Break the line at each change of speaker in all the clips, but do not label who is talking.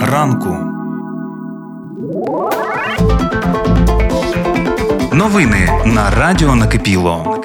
ранку. Новини на Радіо Накипіло.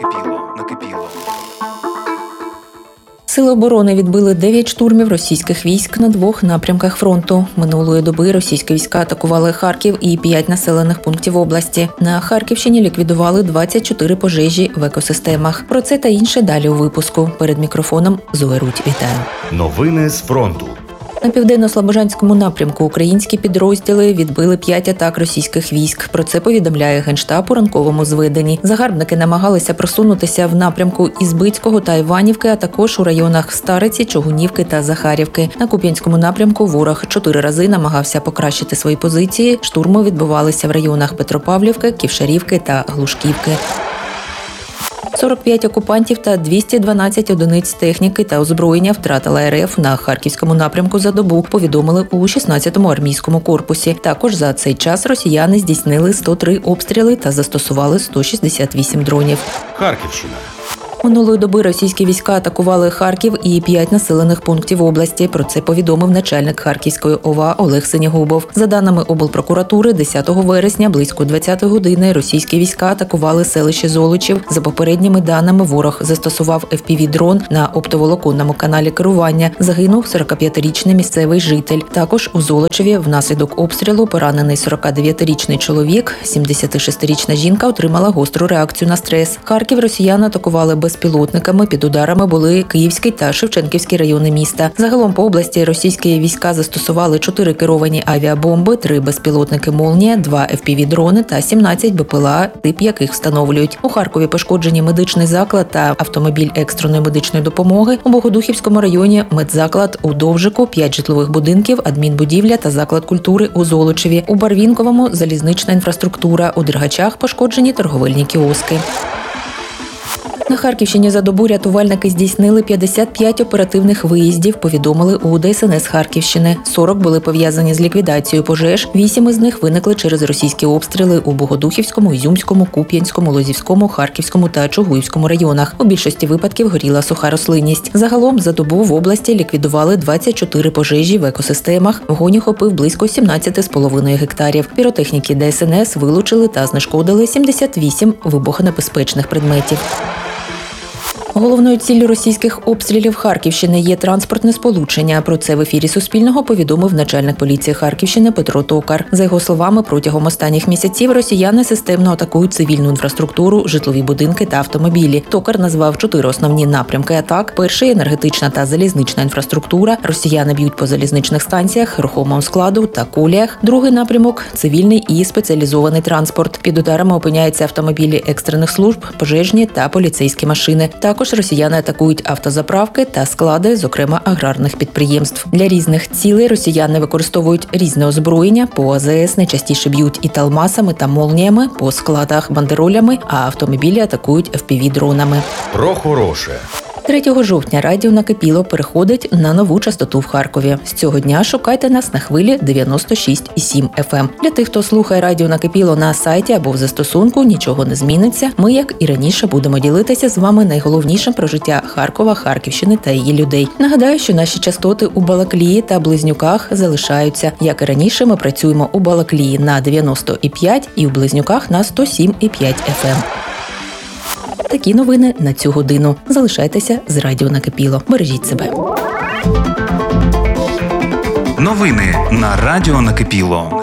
Сили оборони відбили 9 штурмів російських військ на 2 напрямках фронту. Минулої доби російські війська атакували Харків і 5 населених пунктів області. На Харківщині ліквідували 24 пожежі в екосистемах. Про це та інше далі у випуску. Перед мікрофоном Зоя Рудь. Вітаю.
Новини з фронту.
На південно-слобожанському напрямку українські підрозділи відбили 5 атак російських військ. Про це повідомляє Генштаб у ранковому зведенні. Загарбники намагалися просунутися в напрямку Ізбицького та Іванівки, а також у районах Стариці, Чугунівки та Захарівки. На Куп'янському напрямку ворог 4 рази намагався покращити свої позиції. Штурми відбувалися в районах Петропавлівки, Ківшарівки та Глушківки. 45 окупантів та 212 одиниць техніки та озброєння втратила РФ на Харківському напрямку за добу, повідомили у 16-му армійському корпусі. Також за цей час росіяни здійснили 103 обстріли та застосували 168 дронів.
Харківщина.
Минулої доби російські війська атакували Харків і 5 населених пунктів області. Про це повідомив начальник Харківської ОВА Олег Синігубов. За даними облпрокуратури, 10 вересня близько 20 години російські війська атакували селище Золочів. За попередніми даними, ворог застосував FPV-дрон на оптоволоконному каналі керування. Загинув 45-річний місцевий житель. Також у Золочеві внаслідок обстрілу поранений 49-річний чоловік, 76-річна жінка отримала гостру реакцію на стрес. Харків росіяни атакували безпілотниками. Під ударами були Київський та Шевченківський райони міста. Загалом по області російські війська застосували 4 керовані авіабомби, 3 безпілотники «Молнія», 2 FPV-дрони та 17 БПЛА, тип яких встановлюють. У Харкові пошкоджені медичний заклад та автомобіль екстреної медичної допомоги. У Богодухівському районі медзаклад у Довжику, 5 житлових будинків, адмінбудівля та заклад культури у Золочеві. У Барвінковому – залізнична інфраструктура. У Дергачах пошкоджені торговельні кіоски. На Харківщині за добу рятувальники здійснили 55 оперативних виїздів, повідомили у ДСНС Харківщини. 40 були пов'язані з ліквідацією пожеж, 8 із них виникли через російські обстріли у Богодухівському, Ізюмському, Куп'янському, Лозівському, Харківському та Чугуївському районах. У більшості випадків горіла суха рослинність. Загалом за добу в області ліквідували 24 пожежі в екосистемах. Вогонь охопив близько 17,5 гектарів. Піротехніки ДСНС вилучили та знешкодили 78 вибухонебезпечних предметів. Головною ціллю російських обстрілів Харківщини є транспортне сполучення. Про це в ефірі Суспільного повідомив начальник поліції Харківщини Петро Токар. За його словами, протягом останніх місяців росіяни системно атакують цивільну інфраструктуру, житлові будинки та автомобілі. Токар назвав 4 основні напрямки атак. Перший – енергетична та залізнична інфраструктура. Росіяни б'ють по залізничних станціях, рухомому складу та коліях. Другий напрямок – цивільний і спеціалізований транспорт. Під ударами опиняються автомобілі екстрених служб, пожежні та поліцейські машини. Також росіяни атакують автозаправки та склади, зокрема аграрних підприємств. Для різних цілей росіяни використовують різне озброєння. По АЗС найчастіше б'ють і талмасами та молніями, по складах бандеролями, а автомобілі атакують FPV-дронами.
Про хороше.
3 жовтня Радіо Накипіло переходить на нову частоту в Харкові. З цього дня шукайте нас на хвилі 96,7 FM. Для тих, хто слухає Радіо Накипіло на сайті або в застосунку, нічого не зміниться. Ми, як і раніше, будемо ділитися з вами найголовнішим про життя Харкова, Харківщини та її людей. Нагадаю, що наші частоти у Балаклії та Близнюках залишаються. Як і раніше, ми працюємо у Балаклії на 90,5 і у Близнюках на 107,5 FM. Такі новини на цю годину. Залишайтеся з Радіо Накипіло. Бережіть себе.
Новини на Радіо Накипіло.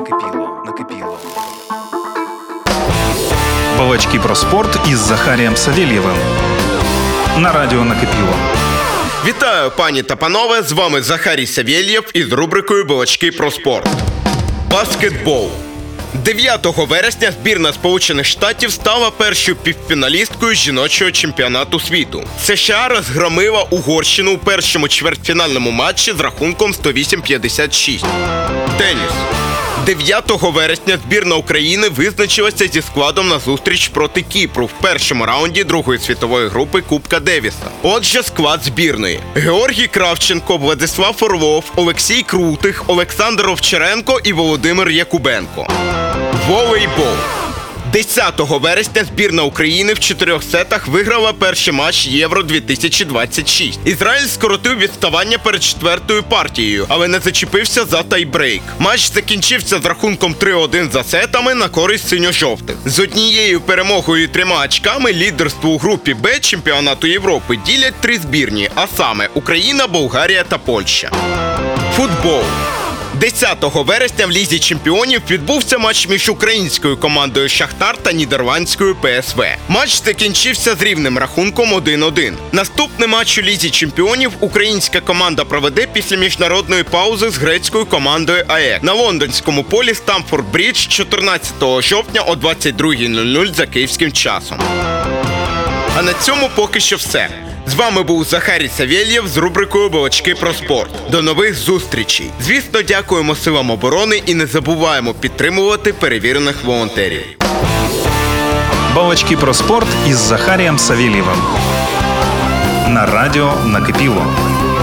Балачки про спорт із Захарієм Савєлєвим. На Радіо Накипіло.
Вітаю, пані та панове, з вами Захарій Савєлєв із рубрикою «Балачки про спорт». Баскетбол. 9 вересня збірна Сполучених Штатів стала першою півфіналісткою жіночого чемпіонату світу. США розгромила Угорщину у першому чвертьфінальному матчі з рахунком 108-56. Теніс. 9 вересня збірна України визначилася зі складом на зустріч проти Кіпру в першому раунді другої світової групи Кубка Девіса. Отже, склад збірної: Георгій Кравченко, Владислав Орлов, Олексій Крутих, Олександр Овчаренко і Володимир Якубенко. Волейбол. 10 вересня збірна України в 4 сетах виграла перший матч Євро-2026. Ізраїль скоротив відставання перед 4-ю партією, але не зачепився за тайбрейк. Матч закінчився з рахунком 3-1 за сетами на користь синьо-жовтих. З однією перемогою і 3 очками лідерство у групі Б чемпіонату Європи ділять 3 збірні, а саме Україна, Болгарія та Польща. Футбол. 10 вересня в Лізі чемпіонів відбувся матч між українською командою «Шахтар» та нідерландською ПСВ. Матч закінчився з рівним рахунком 1-1. Наступний матч у Лізі чемпіонів українська команда проведе після міжнародної паузи з грецькою командою АЕК на лондонському полі Стамфорд-Брідж 14 жовтня о 22:00 за київським часом. А на цьому поки що все. З вами був Захарій Савєлєв з рубрикою «Балачки про спорт». До нових зустрічей! Звісно, дякуємо силам оборони і не забуваємо підтримувати перевірених волонтерів.
Балачки про спорт із Захарієм Савєлєвим. На радіо «Накипіло».